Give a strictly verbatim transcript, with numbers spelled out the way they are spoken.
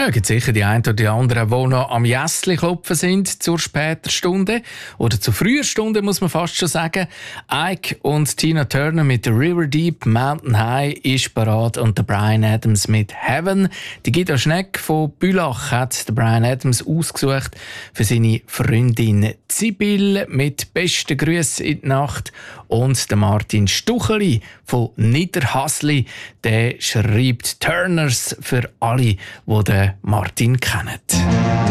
Ja, gibt sicher die einen oder die anderen, die noch am Jässli klopfen sind zur späten Stunde. Oder zur frühen Stunde, muss man fast schon sagen. Ike und Tina Turner mit River Deep, Mountain High ist parat und der Bryan Adams mit Heaven. Die Guido Schneck von Bülach hat der Bryan Adams ausgesucht für seine Freundin Sibylle mit besten Grüßen in die Nacht. Und der Martin Stucheli von Niederhasli, der schreibt Turners für alle, die den Martin kennen.